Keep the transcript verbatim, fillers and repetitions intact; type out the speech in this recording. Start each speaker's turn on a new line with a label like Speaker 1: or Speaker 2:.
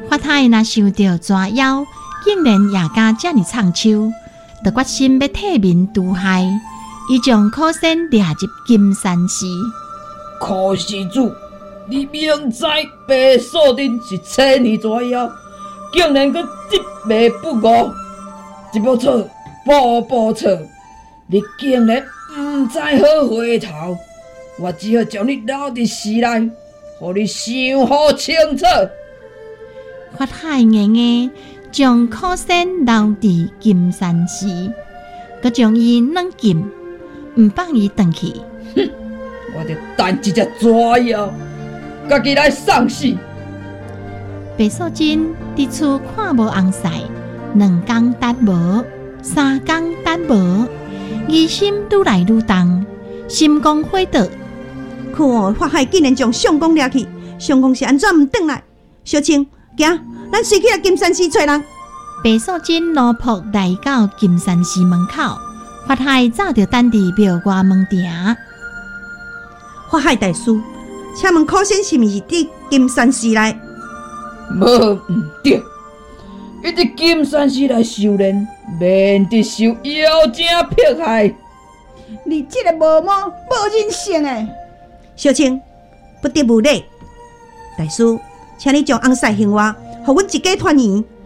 Speaker 1: 法太若想到蛇妖竟然也敢这么藏手，就决心要替民除害。伊将苦仙掠入金山寺。
Speaker 2: 苦施主，你明知白素贞是千年蛇妖，竟然阁执迷不悟，一步错，步步错，你竟然毋知好回头。我只好将你留伫寺内，互你想好清楚。
Speaker 1: 法海硬硬将苦仙留伫金山寺，佮将伊软禁，毋放伊回去。
Speaker 2: 哼！我着等一只蛇妖，家己来送死。
Speaker 1: 白素贞伫厝看无红婿，两工等无，三工等无，疑心愈来愈重，心肝火倒。
Speaker 3: 看法海竟然将相公掠去，相公是安怎毋转来？小青，行，咱随去来金山寺找人。
Speaker 1: 白素贞落魄来到金山寺门口，法海早就等伫庙外门埕。
Speaker 3: 法海大师，请问苦仙是毋是伫金山寺内？
Speaker 2: 无毋对，伊伫金山寺内修炼，免得受妖精迫害。
Speaker 4: 你这个无毛、无人性的！
Speaker 3: 小青，不得无礼。大师，请你将红婿还我，互阮一家团圆。